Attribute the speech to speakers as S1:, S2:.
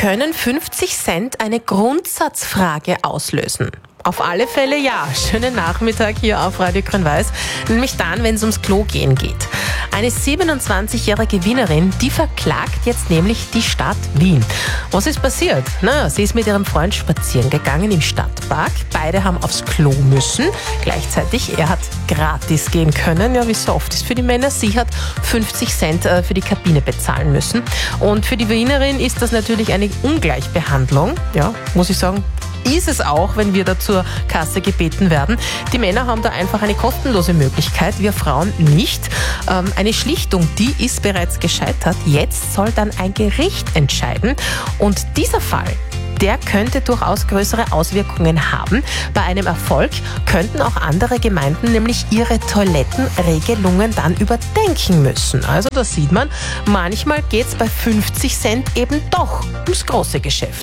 S1: Können 50 Cent eine Grundsatzfrage auslösen? Auf alle Fälle ja. Schönen Nachmittag hier auf Radio Grün-Weiß. Nämlich dann, wenn es ums Klo gehen geht. Eine 27-jährige Wienerin, die verklagt jetzt nämlich die Stadt Wien. Was ist passiert? Naja, sie ist mit ihrem Freund spazieren gegangen im Stadtpark. Beide haben aufs Klo müssen. Gleichzeitig, er hat gratis gehen können. Ja, wie es so oft ist für die Männer. Sie hat 50 Cent für die Kabine bezahlen müssen. Und für die Wienerin ist das natürlich eine Ungleichbehandlung. Ja, muss ich sagen. Ist es auch, wenn wir da zur Kasse gebeten werden. Die Männer haben da einfach eine kostenlose Möglichkeit, wir Frauen nicht. Eine Schlichtung, die ist bereits gescheitert. Jetzt soll dann ein Gericht entscheiden. Und dieser Fall, der könnte durchaus größere Auswirkungen haben. Bei einem Erfolg könnten auch andere Gemeinden nämlich ihre Toilettenregelungen dann überdenken müssen. Also da sieht man, manchmal geht es bei 50 Cent eben doch ums große Geschäft.